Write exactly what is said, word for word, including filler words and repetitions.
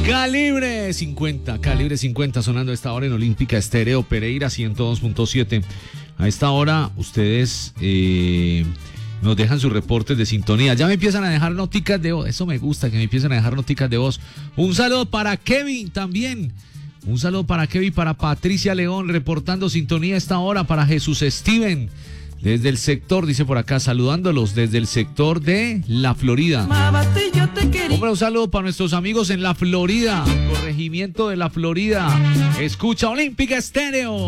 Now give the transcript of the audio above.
Calibre cincuenta, Calibre cincuenta sonando a esta hora en Olímpica Estéreo Pereira ciento dos punto siete. A esta hora ustedes eh, nos dejan sus reportes de sintonía. Ya me empiezan a dejar noticas de voz. Eso me gusta, que me empiezan a dejar noticas de voz. Un saludo para Kevin también. Un saludo para Kevin, para Patricia León reportando sintonía a esta hora, para Jesús Steven. Desde el sector, dice por acá, saludándolos desde el sector de La Florida. Hombre, un saludo para nuestros amigos en La Florida, corregimiento de La Florida. Escucha Olímpica Estéreo.